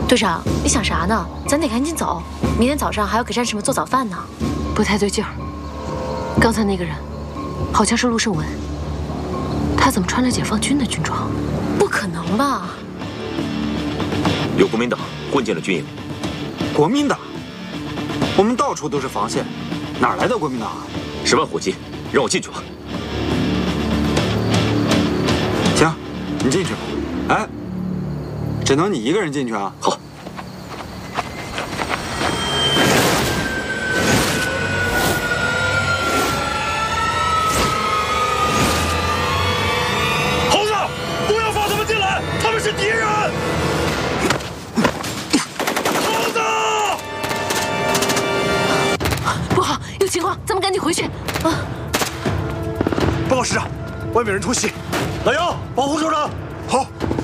队长，你想啥呢？咱得赶紧走，明天早上还要给战士们做早饭呢。 不太对劲儿。刚才那个人，好像是陆胜文。他怎么穿着解放军的军装？ 不可能吧？ 有国民党混进了军营。 国民党？我们到处都是防线，哪来的国民党啊 ？10万火急，让我进去吧。 行，你进去吧。哎，只能你一个人进去啊？ 好。 猴子，不要放他们进来，他们是敌人。猴子， 不好，有情况，咱们赶紧回去。啊！ 报告师长，外面人突袭，老杨保护首长。